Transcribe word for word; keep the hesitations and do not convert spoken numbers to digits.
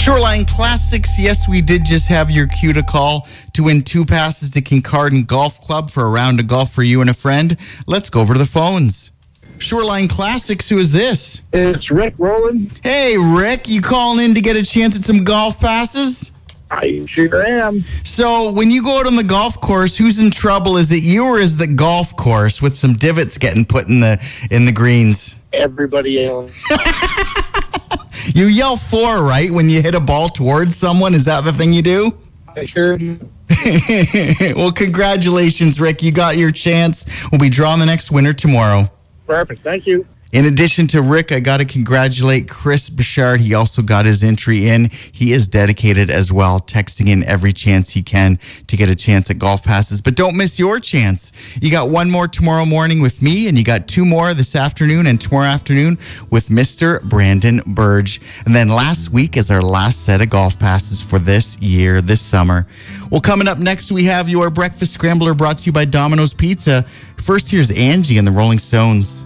Shoreline Classics. Yes, we did just have your cue to call to win two passes to Kincardine Golf Club for a round of golf for you and a friend. Let's go over to the phones. Shoreline Classics, who is this? It's Rick Rowland. Hey, Rick, you calling in to get a chance at some golf passes? I sure am. So, when you go out on the golf course, who's in trouble? Is it you or is the golf course with some divots getting put in the in the greens? Everybody else. You yell four, right, when you hit a ball towards someone? Is that the thing you do? I sure do. Well, congratulations, Rick. You got your chance. We'll be drawing the next winner tomorrow. Perfect. Thank you. In addition to Rick, I got to congratulate Chris Bouchard. He also got his entry in. He is dedicated as well, texting in every chance he can to get a chance at golf passes. But don't miss your chance. You got one more tomorrow morning with me, and you got two more this afternoon and tomorrow afternoon with Mister Brandon Burge. And then last week is our last set of golf passes for this year, this summer. Well, coming up next, we have your Breakfast Scrambler brought to you by Domino's Pizza. First, here's Angie and the Rolling Stones.